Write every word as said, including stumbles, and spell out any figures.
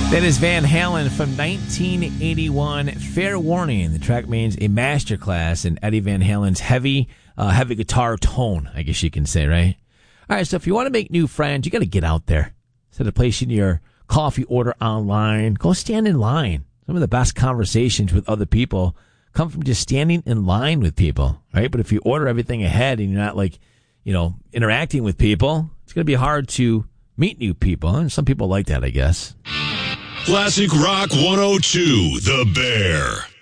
That is Van Halen from nineteen eighty-one. Fair warning, the track means a masterclass in Eddie Van Halen's heavy, uh, heavy guitar tone, I guess you can say, right? All right, so if you want to make new friends, you got to get out there. Instead of placing your coffee order online, go stand in line. Some of the best conversations with other people come from just standing in line with people, right? But if you order everything ahead and you're not, like, you know, interacting with people, it's going to be hard to meet new people. And some people like that, I guess. Classic Rock one oh two, The Bear.